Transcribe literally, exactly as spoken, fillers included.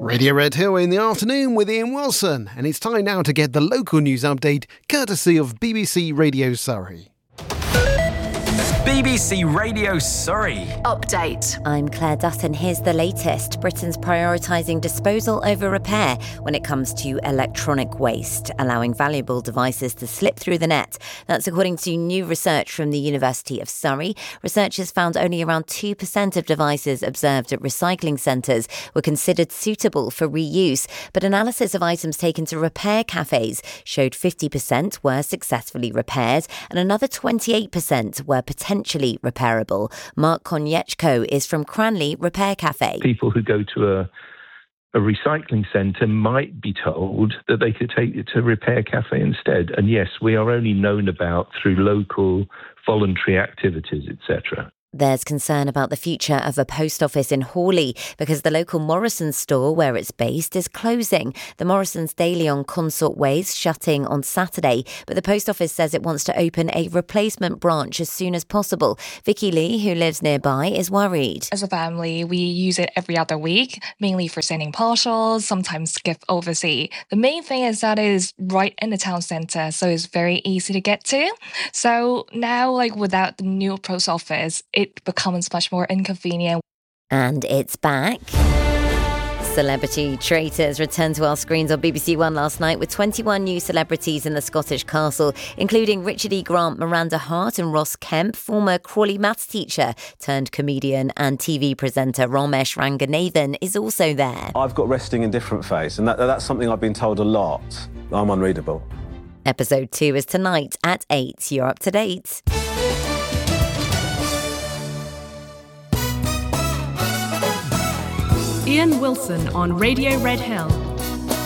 Radio Red Hill in the afternoon with Ian Wilson, and it's time now to get the local news update courtesy of B B C Radio Surrey. B B C Radio Surrey. Update. I'm Claire Dutton. Here's the latest. Britain's prioritising disposal over repair when it comes to electronic waste, allowing valuable devices to slip through the net. That's according to new research from the University of Surrey. Researchers found only around two percent of devices observed at recycling centres were considered suitable for reuse, but analysis of items taken to repair cafes showed fifty percent were successfully repaired and another twenty-eight percent were potentially repairable. Mark Konieczko is from Cranley Repair Cafe. People who go to a, a recycling centre might be told that they could take it to Repair Cafe instead. And yes, we are only known about through local voluntary activities, et cetera. There's concern about the future of a post office in Hawley because the local Morrisons store where it's based is closing. The Morrisons Daily on Consort Way's shutting on Saturday, but the post office says it wants to open a replacement branch as soon as possible. Vicky Lee, who lives nearby, is worried. As a family, we use it every other week, mainly for sending parcels, sometimes gift overseas. The main thing is that it is right in the town centre, so it's very easy to get to. So now, like without the new post office, it becomes much more inconvenient. And it's back. Celebrity Traitors returned to our screens on B B C One last night with twenty-one new celebrities in the Scottish castle, including Richard E. Grant, Miranda Hart and Ross Kemp, former Crawley maths teacher turned comedian and T V presenter Ramesh Ranganathan is also there. I've got resting indifferent face, and that, that's something I've been told a lot. I'm unreadable. Episode two is tonight at eight. You're up to date. Ian Wilson on Radio Red Hill.